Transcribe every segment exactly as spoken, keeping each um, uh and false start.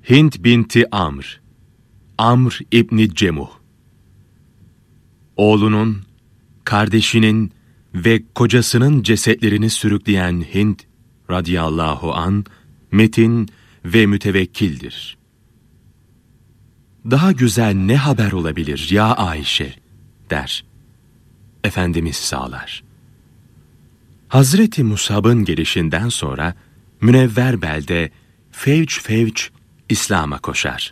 Hint binti Amr, Amr İbni Cemuh. Oğlunun, kardeşinin ve kocasının cesetlerini sürükleyen Hint radıyallahu an metin ve mütevekkildir. Daha güzel ne haber olabilir ya Ayşe, der. Efendimiz sağlar. Hazreti Musab'ın gelişinden sonra münevver belde fevç fevç İslam'a koşar.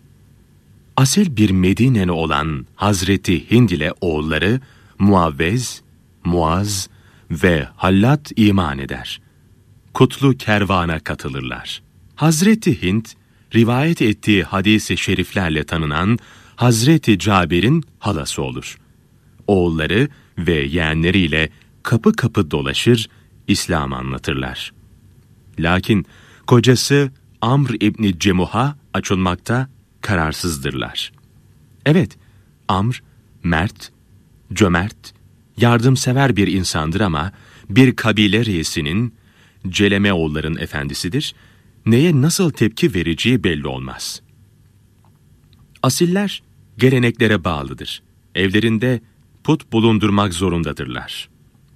Asil bir Medineli olan Hazreti Hind ile oğulları Muavvez, Muaz ve Hallat iman eder. Kutlu kervana katılırlar. Hazreti Hind, rivayet ettiği hadis-i şeriflerle tanınan Hazreti Cabir'in halası olur. Oğulları ve yeğenleriyle kapı kapı dolaşır, İslam anlatırlar. Lakin kocası Amr İbni Cemuh'a açılmakta kararsızdırlar. Evet, Amr, mert, cömert, yardımsever bir insandır ama bir kabile reisinin, Celemeoğulların efendisidir, neye nasıl tepki vereceği belli olmaz. Asiller geleneklere bağlıdır. Evlerinde put bulundurmak zorundadırlar.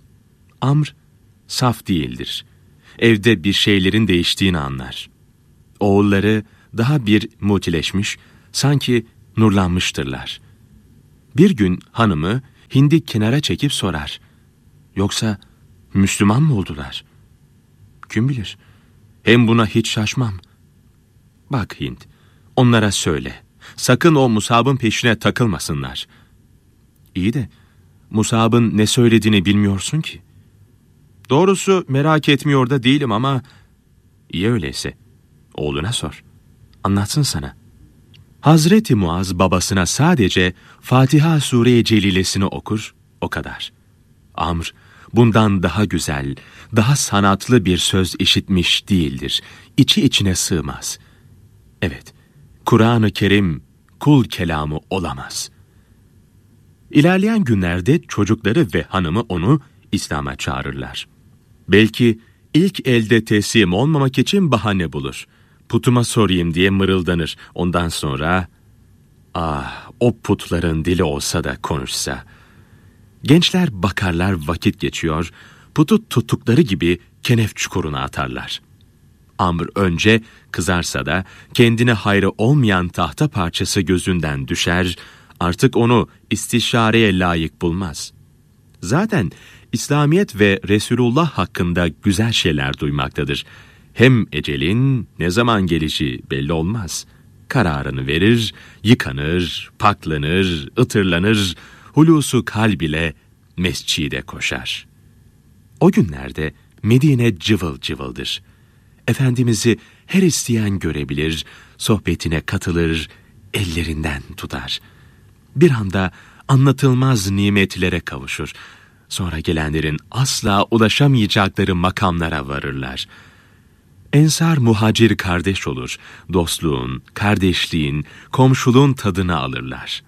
Amr, saf değildir. Evde bir şeylerin değiştiğini anlar. Oğulları daha bir mutileşmiş, sanki nurlanmıştırlar. Bir gün hanımı Hind'i kenara çekip sorar. Yoksa Müslüman mı oldular? Kim bilir? Hem buna hiç şaşmam. Bak Hind, onlara söyle. Sakın o Musab'ın peşine takılmasınlar. İyi de Musab'ın ne söylediğini bilmiyorsun ki. Doğrusu merak etmiyor da değilim ama iyi öyleyse. Oğluna sor. Anlatsın sana. Hazreti Muaz babasına sadece Fatiha Sure-i Celilesini okur, o kadar. Amr, bundan daha güzel, daha sanatlı bir söz işitmiş değildir. İçi içine sığmaz. Evet, Kur'an-ı Kerim kul kelamı olamaz. İlerleyen günlerde çocukları ve hanımı onu İslam'a çağırırlar. Belki ilk elde teslim olmamak için bahane bulur. Putuma sorayım diye mırıldanır. Ondan sonra, ah o putların dili olsa da konuşsa. Gençler bakarlar vakit geçiyor, putu tuttukları gibi kenef çukuruna atarlar. Amr önce kızarsa da kendine hayrı olmayan tahta parçası gözünden düşer, artık onu istişareye layık bulmaz. Zaten İslamiyet ve Resulullah hakkında güzel şeyler duymaktadır. Hem ecelin ne zaman gelişi belli olmaz. Kararını verir, yıkanır, paklanır, ıtırlanır, hulusu kalb ile mescide koşar. O günlerde Medine cıvıl cıvıldır. Efendimiz'i her isteyen görebilir, sohbetine katılır, ellerinden tutar. Bir anda anlatılmaz nimetlere kavuşur. Sonra gelenlerin asla ulaşamayacakları makamlara varırlar. Ensar muhacir kardeş olur, dostluğun, kardeşliğin, komşuluğun tadını alırlar.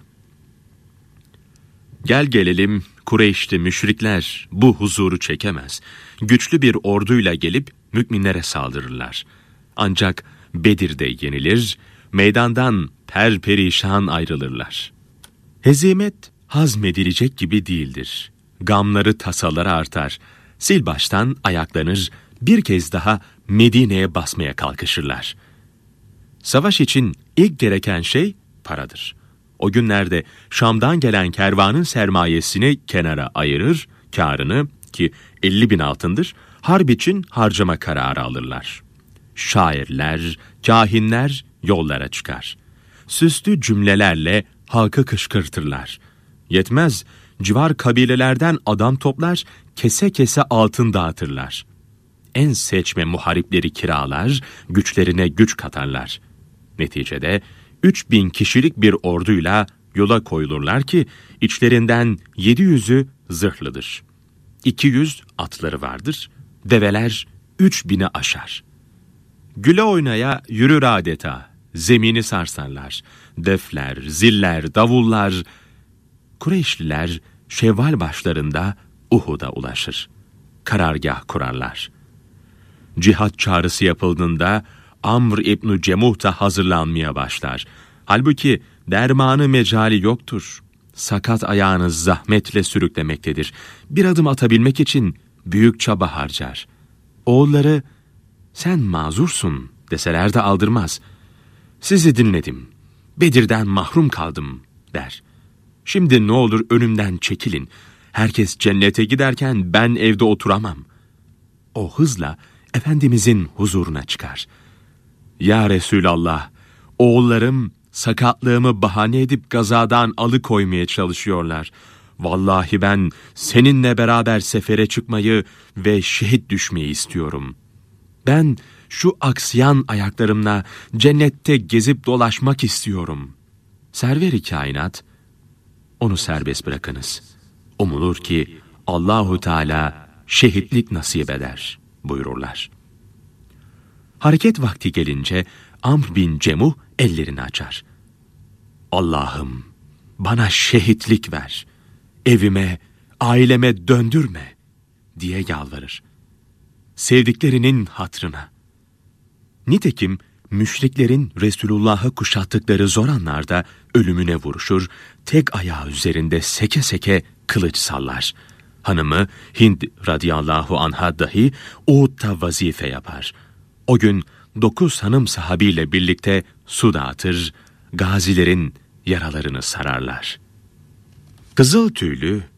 Gel gelelim, Kureyş'te müşrikler bu huzuru çekemez. Güçlü bir orduyla gelip müminlere saldırırlar. Ancak Bedir'de yenilir, meydandan perperişan ayrılırlar. Hezimet hazmedilecek gibi değildir. Gamları tasaları artar. Sil baştan ayaklanır, bir kez daha Medine'ye basmaya kalkışırlar. Savaş için ilk gereken şey paradır. O günlerde Şam'dan gelen kervanın sermayesini kenara ayırır, kârını ki elli bin altındır, harp için harcama kararı alırlar. Şairler, kâhinler yollara çıkar. Süslü cümlelerle halkı kışkırtırlar. Yetmez, civar kabilelerden adam toplar, kese kese altın dağıtırlar. En seçme muharipleri kiralar, güçlerine güç katarlar. Neticede üç bin kişilik bir orduyla yola koyulurlar ki içlerinden yedi yüzü zırhlıdır. iki yüz atları vardır, develer üç bini aşar. Güle oynaya yürür adeta, zemini sarsarlar. Defler, ziller, davullar. Kureyşliler Şevval başlarında Uhud'a ulaşır. Karargah kurarlar. Cihat çağrısı yapıldığında Amr İbn-i Cemuh da hazırlanmaya başlar. Halbuki dermanı mecali yoktur. Sakat ayağını zahmetle sürüklemektedir. Bir adım atabilmek için büyük çaba harcar. Oğulları, sen mazursun deseler de aldırmaz. Sizi dinledim, Bedir'den mahrum kaldım der. Şimdi ne olur önümden çekilin. Herkes cennete giderken ben evde oturamam. O hızla Efendimizin huzuruna çıkar. Ya Resulallah, oğullarım sakatlığımı bahane edip gazadan alıkoymaya çalışıyorlar. Vallahi ben seninle beraber sefere çıkmayı ve şehit düşmeyi istiyorum. Ben şu aksayan ayaklarımla cennette gezip dolaşmak istiyorum. Server-i kainat, onu serbest bırakınız. Umulur ki Allahu Teala şehitlik nasip eder buyururlar. Hareket vakti gelince Amr bin Cemuh ellerini açar. Allah'ım bana şehitlik ver, evime, aileme döndürme diye yalvarır. Sevdiklerinin hatrına. Nitekim müşriklerin Resulullah'ı kuşattıkları zor anlarda ölümüne vuruşur, tek ayağı üzerinde seke seke kılıç sallar. Hanımı Hind radıyallahu anha dahi Uhud'da vazife yapar. O gün dokuz hanım sahabiyle birlikte su dağıtır, gazilerin yaralarını sararlar. Kızıl tüylü,